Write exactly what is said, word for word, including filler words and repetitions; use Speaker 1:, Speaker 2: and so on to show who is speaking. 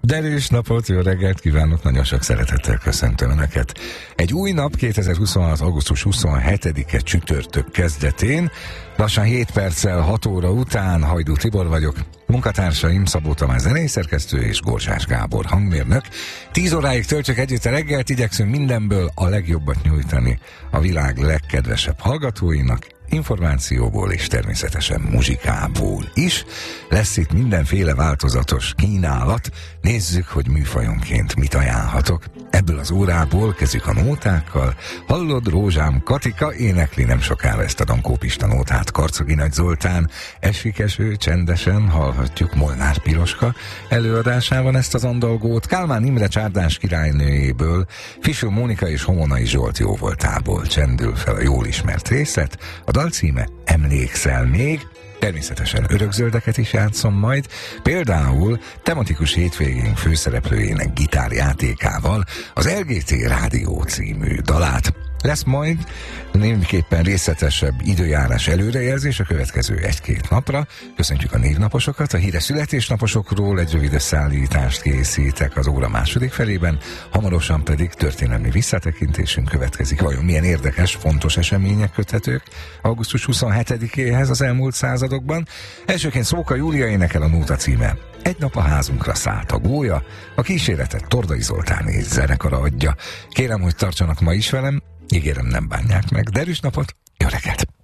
Speaker 1: Derűs napot, jó reggelt kívánok, nagyon sok szeretettel köszöntöm Önöket. Egy új nap kétezer-huszonhat. augusztus huszonhetedike csütörtök kezdetén, lassan hét perccel hat óra után. Hajdú Tibor vagyok, munkatársaim Szabó Tamás zenei szerkesztő és Gorzsás Gábor hangmérnök. Tíz óráig töltjük együtt a reggelt, igyekszünk mindenből a legjobbat nyújtani a világ legkedvesebb hallgatóinak, információból és természetesen muzsikából is. Lesz itt mindenféle változatos kínálat. Nézzük, hogy műfajonként mit ajánlhatok. Ebből az órából kezdjük a nótákkal. Hallod, Rózsám Katika énekli nem sokára ezt a Dankó Pista nótát. Karcogi Nagy Zoltán esik eső, csendesen hallhatjuk Molnár Piroska előadásában ezt az andalgót. Kálmán Imre csárdás királynőjéből, Fisül Mónika és Homonai Zsolt jóvoltából csendül fel a jól ismert részlet. A dal címe Emlékszel még? Természetesen örökzöldeket is játszom majd, például tematikus hétvégén főszereplőjének gitárjátékával az el gé té Rádió című dalát. Lesz majd némiképpen részletesebb időjárás előrejelzés a következő egy-két napra. Köszöntjük a névnaposokat, a híres születésnaposokról egy rövid összeállítást készítek az óra második felében, hamarosan pedig történelmi visszatekintésünk következik. Vajon milyen érdekes, fontos események köthetők augusztus huszonhetedikéhez az elmúlt századokban? Elsőként Szóka Júlia énekel, a nóta címe Egy nap a házunkra szállt a gólya, a kíséretet Tordai Zoltán és zenekara adja. Kérem, hogy tartsanak ma is velem, ígérem, nem bánják meg. Derűs napot, jó reggelt!